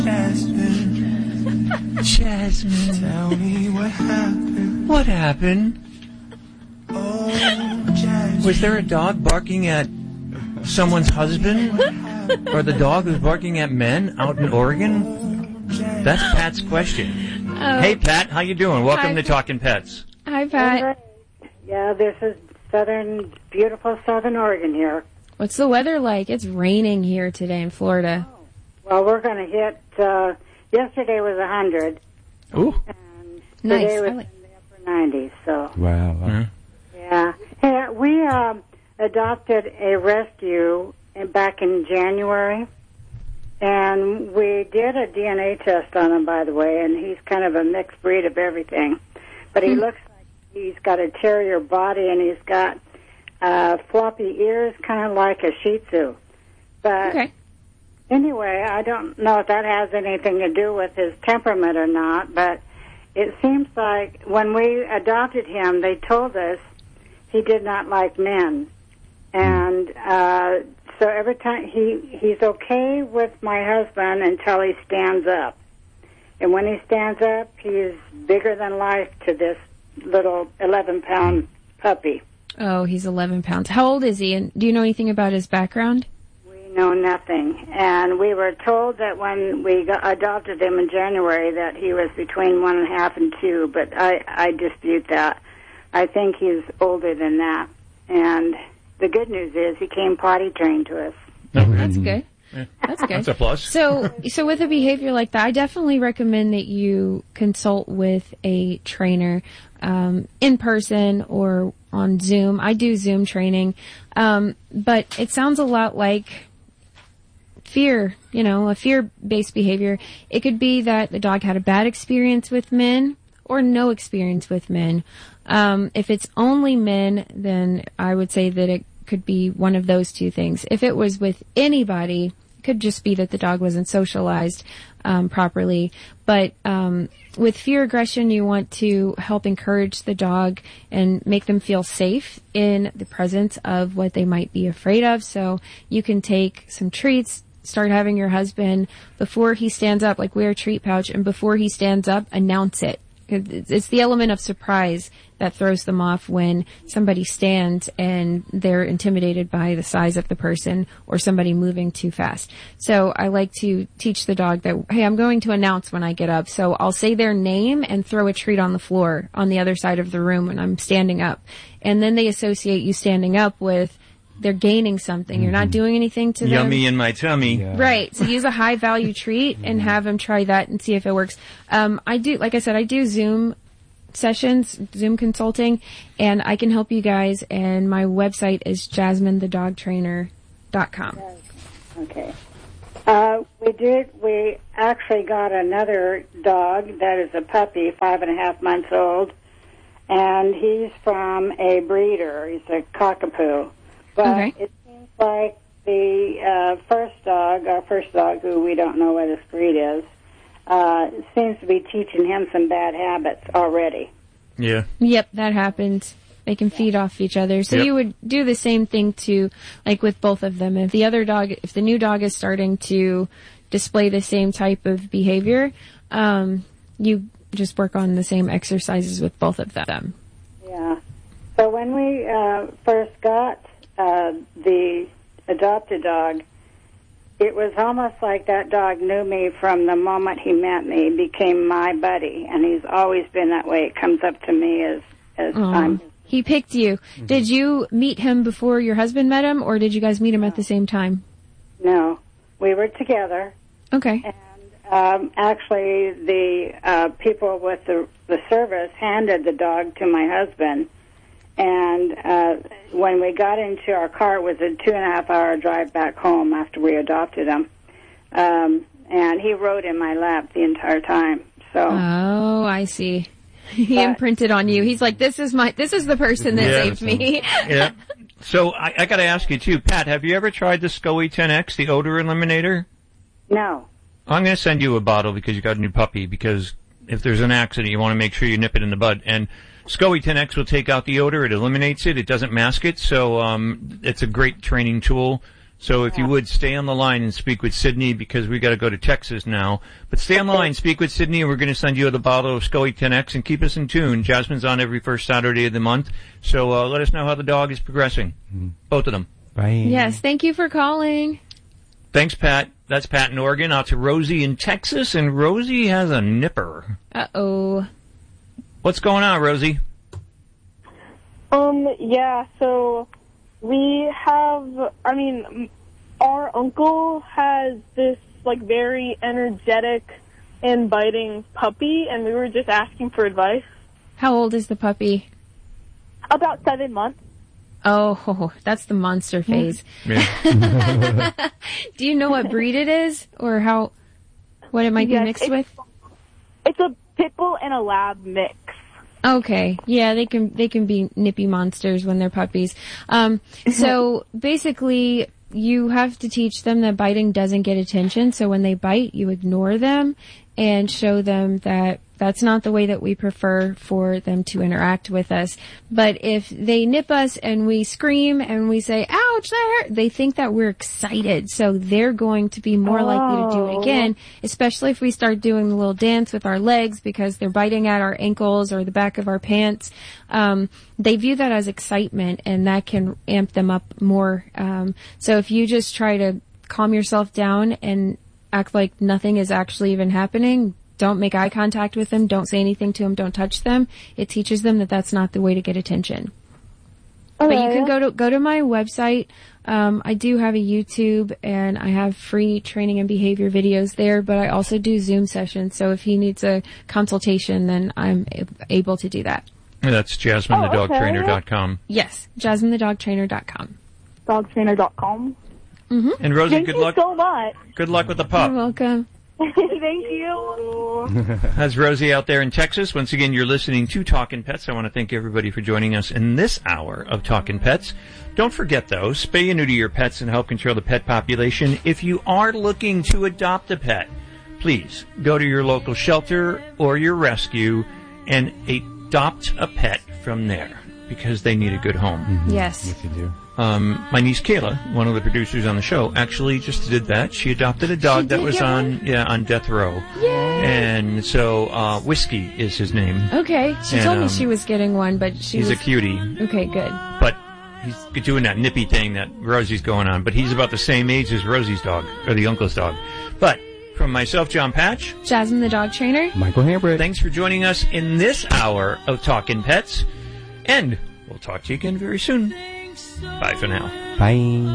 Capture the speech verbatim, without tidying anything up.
Jasmine, Jasmine, tell me what happened. What happened? Oh, Jasmine. Was there a dog barking at someone's husband? Or the dog was barking at men out in Oregon? That's Pat's question. Oh. Hey, Pat, how you doing? Welcome Hi. to Talking Pets. Hi, Pat. Yeah, this is southern, beautiful southern Oregon here. What's the weather like? It's raining here today in Florida. Oh. Well, we're going to hit, uh, yesterday was one hundred. Ooh. And Nice. today was I like- in the upper nineties, so. Wow. Mm-hmm. Yeah. Hey, we um, adopted a rescue in, back in January, and we did a D N A test on him, by the way, and he's kind of a mixed breed of everything. But he Hmm. looks like he's got a terrier body, and he's got uh, floppy ears, kind of like a Shih Tzu. But Okay. anyway, I don't know if that has anything to do with his temperament or not, but it seems like when we adopted him, they told us he did not like men. And uh, so every time he he's okay with my husband until he stands up. And when he stands up, he's bigger than life to this little eleven-pound puppy. Oh, he's eleven pounds. How old is he? And do you know anything about his background? We know nothing. And we were told that when we got, adopted him in January that he was between one and a half and two, but I, I dispute that. I think he's older than that. And the good news is he came potty trained to us. That's good. Yeah. That's good. That's a plus. So, so with a behavior like that, I definitely recommend that you consult with a trainer, um, in person or on Zoom. I do Zoom training. Um, but it sounds a lot like fear, you know, a fear-based behavior. It could be that the dog had a bad experience with men or no experience with men. Um, if it's only men, then I would say that it could be one of those two things. If it was with anybody, it could just be that the dog wasn't socialized um, properly. But um, with fear aggression, you want to help encourage the dog and make them feel safe in the presence of what they might be afraid of. So you can take some treats, start having your husband, before he stands up, like wear a treat pouch, and before he stands up, announce it. It's the element of surprise that throws them off when somebody stands and they're intimidated by the size of the person or somebody moving too fast. So I like to teach the dog that, hey, I'm going to announce when I get up. So I'll say their name and throw a treat on the floor on the other side of the room when I'm standing up. And then they associate you standing up with they're gaining something. Mm-hmm. You're not doing anything to them. Yummy in my tummy. Yeah. Right. So use a high value treat and have them try that and see if it works. Um, I do, like I said, I do Zoom sessions, Zoom consulting, and I can help you guys. And my website is jasmine the dog trainer dot com. Okay. Uh, we did, we actually got another dog that is a puppy, five and a half months old, and he's from a breeder. He's a cockapoo. But Okay. it seems like the uh, first dog, our first dog, who we don't know what his breed is, uh, seems to be teaching him some bad habits already. Yeah. Yep, that happens. They can feed off each other. So Yep. you would do the same thing to, like with both of them. If the other dog, if the new dog is starting to display the same type of behavior, um, you just work on the same exercises with both of them. Yeah. So when we uh, first got uh, the adopted dog, it was almost like that dog knew me from the moment he met me, became my buddy, and he's always been that way. It comes up to me as, as Aw. I'm... He picked you. Mm-hmm. Did you meet him before your husband met him, or did you guys meet him at the same time? No. We were together. Okay. And um, actually, the uh, people with the, the service handed the dog to my husband. And uh, when we got into our car, it was a two and a half hour drive back home after we adopted him. Um, and he rode in my lap the entire time. So. Oh, I see. He But, imprinted on you. He's like, this is my, this is the person that Yeah. saved me. Yeah. So I, I got to ask you too, Pat. Have you ever tried the SCOE ten X, the odor eliminator? No. I'm going to send you a bottle because you got a new puppy. Because if there's an accident, you want to make sure you nip it in the bud. And SCOE ten X will take out the odor. It eliminates it. It doesn't mask it. So um, it's a great training tool. So if you would, stay on the line and speak with Sydney because we got to go to Texas now. But stay on the line, speak with Sydney, and we're going to send you the bottle of Scully ten X and keep us in tune. Jasmine's on every first Saturday of the month. So uh, let us know how the dog is progressing. Mm-hmm. Both of them. Bye. Yes, thank you for calling. Thanks, Pat. That's Pat in Oregon. Out to Rosie in Texas, and Rosie has a nipper. Uh-oh. What's going on, Rosie? Um, yeah, so we have, I mean, our uncle has this, like, very energetic and biting puppy, and we were just asking for advice. How old is the puppy? About seven months. Oh, that's the monster phase. Yeah. Do you know what breed it is, or how, what it might Yes, be mixed it's, with? It's a pit bull and a lab mix. Okay. Yeah, they can they can be nippy monsters when they're puppies. Um, so basically, you have to teach them that biting doesn't get attention. So when they bite, you ignore them and show them that that's not the way that we prefer for them to interact with us. But if they nip us and we scream and we say, ouch, that hurt, they think that we're excited. So they're going to be more oh. likely to do it again, especially if we start doing the little dance with our legs because they're biting at our ankles or the back of our pants. Um, they view that as excitement, and that can amp them up more. Um, so if you just try to calm yourself down and act like nothing is actually even happening, don't make eye contact with them, don't say anything to them, don't touch them, it teaches them that that's not the way to get attention. Okay. But you can go to go to my website. Um, I do have a YouTube, and I have free training and behavior videos there, but I also do Zoom sessions. So if he needs a consultation, then I'm able to do that. That's jasmine the dog trainer dot com. Yes, jasmine the dog trainer dot com. dog trainer dot com. Mm-hmm. And Rosie, Thank good you luck. so much. Good luck with the pup. You're welcome. Thank you. That's Rosie out there in Texas. Once again, you're listening to Talkin' Pets. I want to thank everybody for joining us in this hour of Talkin' Pets. Don't forget, though, spay and neuter your pets and help control the pet population. If you are looking to adopt a pet, please go to your local shelter or your rescue and adopt a pet from there because they need a good home. Mm-hmm. Yes. Yes, you do. Um, my niece Kayla, one of the producers on the show, actually just did that. She adopted a dog She that did was get on, one? yeah, on death row. Yay! And so, uh, Whiskey is his name. Okay. She And, told me um, she was getting one, but she He's was... a cutie, Okay, good. but he's doing that nippy thing that Rosie's going on, but he's about the same age as Rosie's dog, or the uncle's dog. But, from myself, John Patch, Jasmine the dog trainer. Michael Hambrick. thanks for joining us in this hour of Talkin' Pets, and we'll talk to you again very soon. Bye for now. Bye.